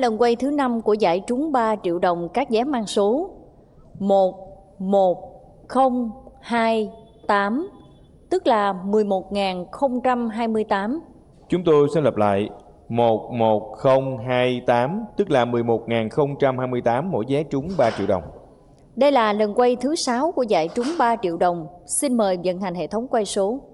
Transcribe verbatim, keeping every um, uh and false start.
lần quay thứ năm của giải trúng ba triệu đồng các vé mang số một một không hai tám, tức là mười một nghìn không trăm hai mươi tám. Chúng tôi sẽ lặp lại một một không hai tám, tức là mười một nghìn không trăm hai mươi tám, mỗi vé trúng ba triệu đồng. Đây là lần quay thứ sáu của giải trúng ba triệu đồng. Xin mời vận hành hệ thống quay số.